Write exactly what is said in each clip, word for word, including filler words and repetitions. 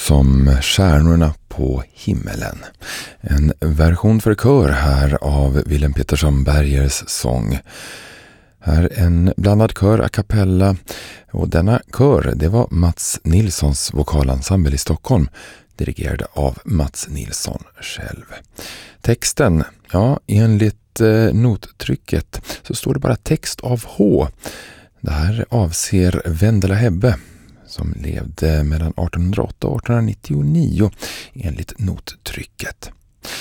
som Stjärnorna på himmelen. En version för kör här av Willem Pettersson Bergers sång. Här en blandad kör a cappella, och denna kör det var Mats Nilssons vokalensemble i Stockholm, dirigerad av Mats Nilsson själv. Texten, ja enligt eh, nottrycket så står det bara text av H. Det här avser Vendela Hebbe som levde mellan artonhundraåtta och artonhundranittionio enligt nottrycket.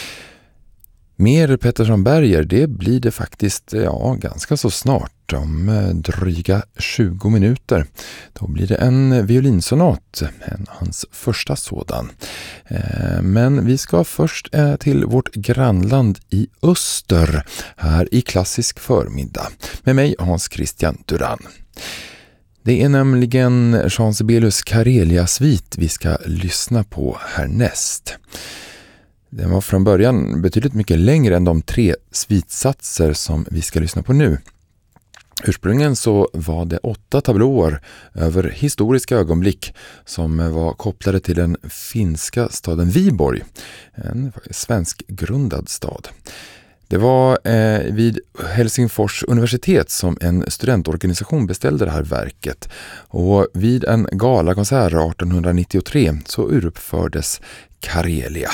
Mer Pettersson Berger, det blir det faktiskt ja, ganska så snart, om dryga tjugo minuter. Då blir det en violinsonat, en, hans första sådan. Men vi ska först till vårt grannland i öster, här i klassisk förmiddag. Med mig Hans Christian Duran. Det är nämligen Jean Sibelius Karelia-svit vi ska lyssna på härnäst. Den var från början betydligt mycket längre än de tre svitsatser som vi ska lyssna på nu. Ursprungligen så var det åtta tablåer över historiska ögonblick som var kopplade till den finska staden Viborg, en svensk grundad stad. Det var eh, vid Helsingfors universitet som en studentorganisation beställde det här verket, och vid en galakonsert artonhundranittiotre så uppfördes Karelia.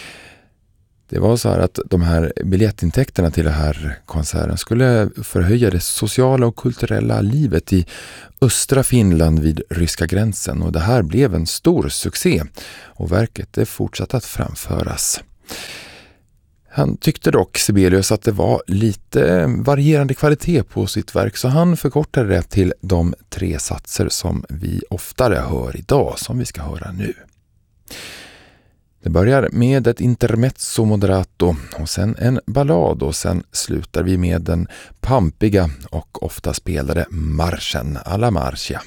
Det var så här att de här biljettintäkterna till det här konserten skulle förhöja det sociala och kulturella livet i östra Finland vid ryska gränsen, och det här blev en stor succé och verket det fortsatte att framföras. Han tyckte dock, Sibelius, att det var lite varierande kvalitet på sitt verk, så han förkortade det till de tre satser som vi oftare hör idag, som vi ska höra nu. Det börjar med ett intermezzo moderato och sen en ballad, och sen slutar vi med den pampiga och ofta spelade marschen alla Marcia.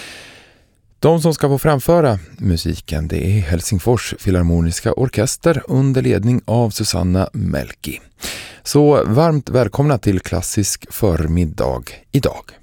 De som ska få framföra musiken det är Helsingfors Filharmoniska Orkester under ledning av Susanna Melki. Så varmt välkomna till klassisk förmiddag idag.